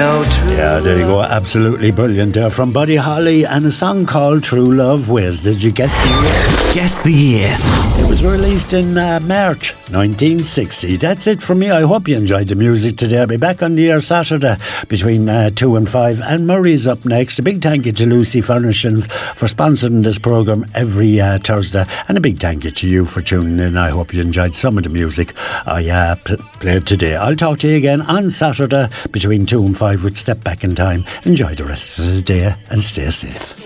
know true. Yeah, there you go. Absolutely brilliant there from Buddy Holly and a song called True Love Ways. Did you guess the year? Guess the year. It was released in March 1960. That's it from me. I hope you enjoyed the music today. I'll be back on the air Saturday between 2 and 5. And Murray's up next. A big thank you to Lucy Furnishings for sponsoring this programme every Thursday. And a big thank you to you for tuning in. I hope you enjoyed some of the music I played today. I'll talk to you again on Saturday between 2 and 5 with Step Back in Time. Enjoy the rest of the day and stay safe.